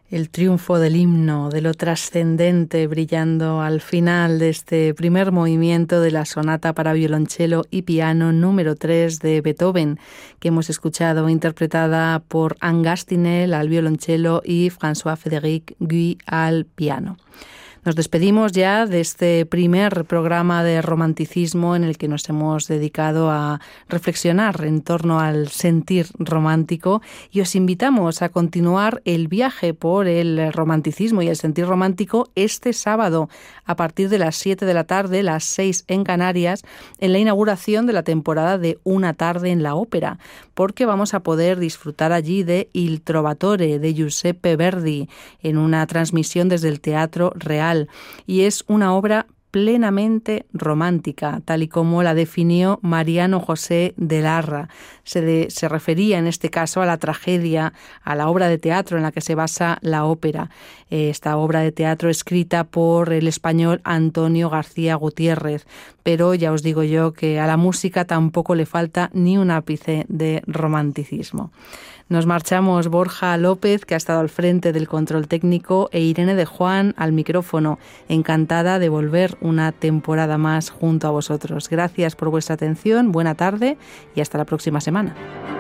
El triunfo del himno, de lo trascendente, brillando al final de este primer movimiento de la sonata para violonchelo y piano número 3 de Beethoven, que hemos escuchado interpretada por Anne Gastinel al violonchelo y François-Frédéric Guy al piano. Nos despedimos ya de este primer programa de romanticismo en el que nos hemos dedicado a reflexionar en torno al sentir romántico y os invitamos a continuar el viaje por el romanticismo y el sentir romántico este sábado a partir de las 7 de la tarde, las 6 en Canarias, en la inauguración de la temporada de Una tarde en la ópera, porque vamos a poder disfrutar allí de Il Trovatore de Giuseppe Verdi en una transmisión desde el Teatro Real. Y es una obra plenamente romántica, tal y como la definió Mariano José de Larra. Se refería en este caso a la tragedia, a la obra de teatro en la que se basa la ópera. Esta obra de teatro escrita por el español Antonio García Gutiérrez, pero ya os digo yo que a la música tampoco le falta ni un ápice de romanticismo. Nos marchamos Borja López, que ha estado al frente del control técnico, e Irene de Juan al micrófono. Encantada de volver una temporada más junto a vosotros. Gracias por vuestra atención, buena tarde y hasta la próxima semana.